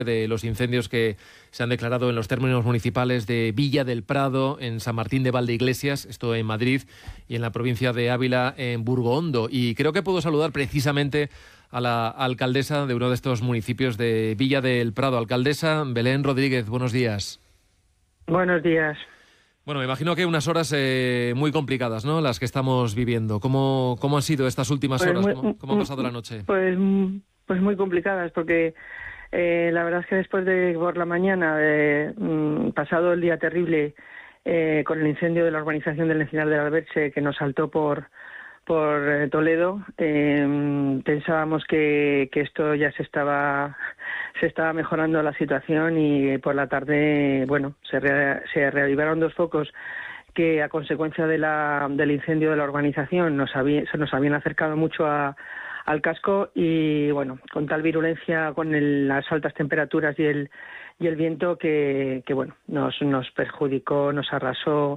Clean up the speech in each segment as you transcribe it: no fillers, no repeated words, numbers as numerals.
de los incendios que se han declarado en los términos municipales de Villa del Prado, en San Martín de Valdeiglesias, esto en Madrid, y en la provincia de Ávila, en Burgoondo. Y creo que puedo saludar precisamente a la alcaldesa de uno de estos municipios de Villa del Prado. Alcaldesa Belén Rodríguez, buenos días. Buenos días. Bueno, me imagino que unas horas muy complicadas, ¿no?, las que estamos viviendo. ¿Cómo han sido estas últimas horas? ¿Cómo ha pasado la noche? Pues muy complicadas, porque la verdad es que después de por la mañana, pasado el día terrible con el incendio de la urbanización del Encinar del Alberche, que nos saltó por Toledo, pensábamos que esto ya se estaba mejorando la situación, y por la tarde, bueno, se reavivaron dos focos que a consecuencia del incendio de la urbanización se nos habían acercado mucho al casco, y bueno, con tal virulencia, con las altas temperaturas y el viento que bueno, nos perjudicó, nos arrasó.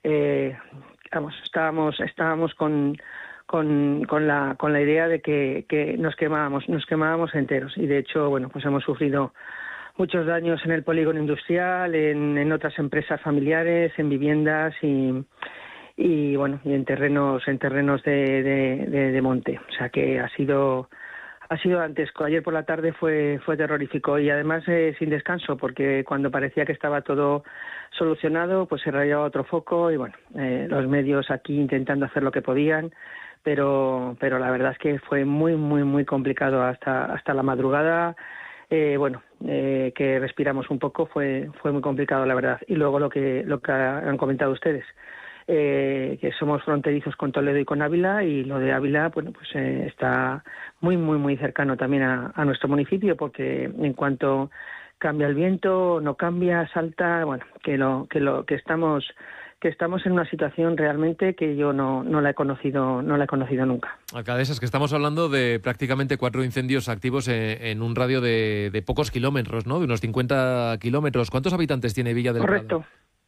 Estábamos con la idea de que nos quemábamos enteros, y de hecho, bueno, pues hemos sufrido muchos daños en el polígono industrial, en otras empresas familiares, en viviendas y bueno, y en terrenos de monte. O sea que ha sido dantesco. Ayer por la tarde fue terrorífico, y además sin descanso, porque cuando parecía que estaba todo solucionado, pues se rayaba otro foco, y bueno, los medios aquí intentando hacer lo que podían, pero la verdad es que fue muy complicado hasta la madrugada. Que respiramos un poco, fue muy complicado, la verdad. Y luego lo que han comentado ustedes, que somos fronterizos con Toledo y con Ávila, y lo de Ávila, bueno, pues está muy cercano también a nuestro municipio, porque en cuanto cambia el viento, no cambia, salta, bueno, que estamos en una situación realmente que yo no la he conocido nunca. Alcaldesa, es que estamos hablando de prácticamente 4 incendios activos en un radio de pocos kilómetros, ¿no?, de unos 50 kilómetros. ¿Cuántos habitantes tiene Villa del Prado? Correcto.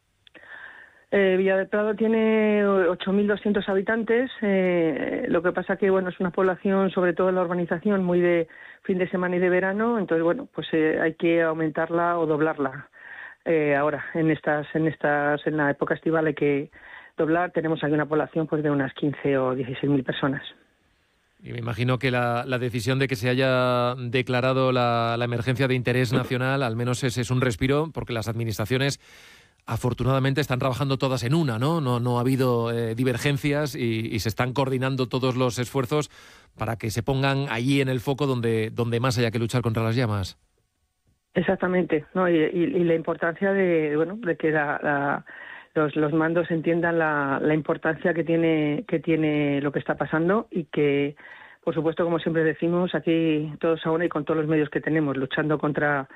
Villa del Prado tiene 8.200 habitantes. Lo que pasa que, bueno, es una población, sobre todo en la urbanización, muy de fin de semana y de verano. Entonces, bueno, pues hay que aumentarla o doblarla. Ahora, en la época estival hay que doblar. Tenemos aquí una población pues de unas 15 o 16.000 personas. Y me imagino que la decisión de que se haya declarado la emergencia de interés nacional, al menos es un respiro, porque las administraciones afortunadamente están trabajando todas en una, ¿no? No ha habido divergencias, y se están coordinando todos los esfuerzos para que se pongan allí en el foco donde más haya que luchar contra las llamas. Exactamente, ¿no? Y la importancia de que los mandos entiendan la importancia que tiene lo que está pasando, y que, por supuesto, como siempre decimos, aquí todos a una y con todos los medios que tenemos, luchando contra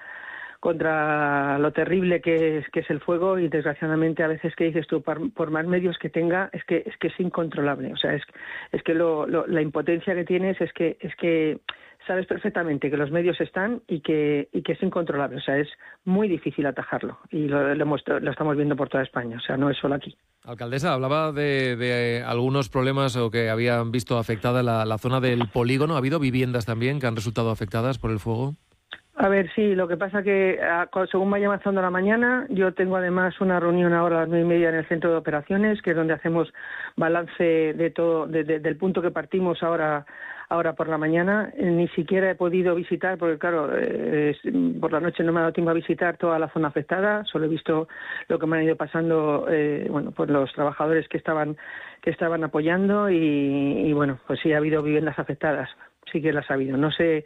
lo terrible que es el fuego. Y desgraciadamente, a veces, que dices tú, por más medios que tenga, es que es incontrolable. O sea, es que la impotencia que tienes es que sabes perfectamente que los medios están y que es incontrolable. O sea, es muy difícil atajarlo, y lo estamos viendo por toda España. O sea, no es solo aquí. Alcaldesa, hablaba de algunos problemas, o que habían visto afectada la zona del polígono. ¿Ha habido viviendas también que han resultado afectadas por el fuego? A ver, sí, lo que pasa que según vaya avanzando la mañana, yo tengo además una reunión ahora a las 9:30 en el centro de operaciones, que es donde hacemos balance de todo, del punto que partimos ahora por la mañana. Ni siquiera he podido visitar, porque claro, por la noche no me ha dado tiempo a visitar toda la zona afectada. Solo he visto lo que me han ido pasando, pues los trabajadores que estaban apoyando, y bueno, pues sí, ha habido viviendas afectadas. Sí que las ha habido. No sé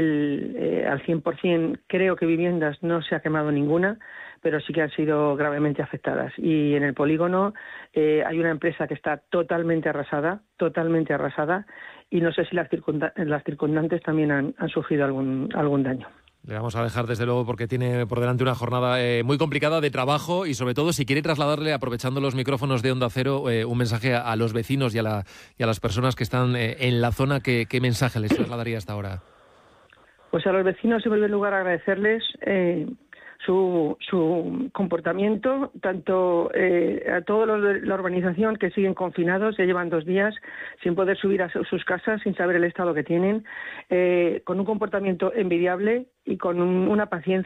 al 100%, creo que viviendas no se ha quemado ninguna, pero sí que han sido gravemente afectadas. Y en el polígono hay una empresa que está totalmente arrasada, y no sé si las circundantes también han sufrido algún daño. Le vamos a dejar, desde luego, porque tiene por delante una jornada muy complicada de trabajo, y sobre todo, si quiere trasladarle, aprovechando los micrófonos de Onda Cero, un mensaje a los vecinos y a las personas que están en la zona, ¿qué mensaje les trasladaría hasta ahora? Pues a los vecinos, en primer lugar, agradecerles su comportamiento, tanto a todos los de la urbanización que siguen confinados, ya llevan 2 días sin poder subir a sus casas, sin saber el estado que tienen, con un comportamiento envidiable y con una paciencia